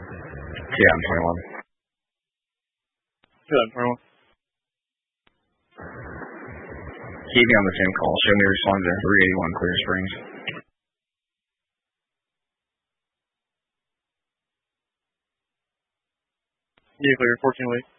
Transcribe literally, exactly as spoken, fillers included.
Yeah, I'm twenty-one. Good, I'm twenty-one. Keep me on the same call. Show me respond to three eighty-one Clear Springs. Yeah, clear, fourteen weeks.